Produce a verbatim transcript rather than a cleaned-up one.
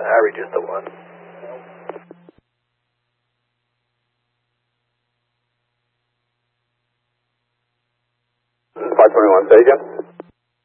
I reduced to one. five twenty-one, say again.